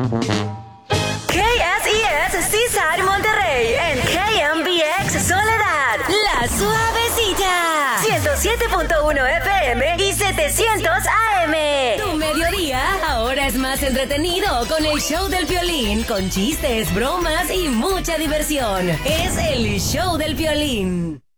KSES Seaside Monterrey en KMBX Soledad, La Suavecita, 107.1 FM y 700 AM. Tu mediodía ahora es más entretenido con el show del Piolín, con chistes, bromas y mucha diversión. Es el show del Piolín.